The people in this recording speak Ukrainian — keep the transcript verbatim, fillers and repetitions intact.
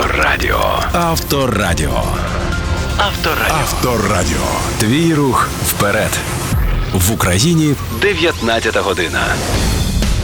Авторадіо. Авторадіо. Авторадіо. Авторадіо. Твій рух вперед. В Україні дев'ятнадцята година.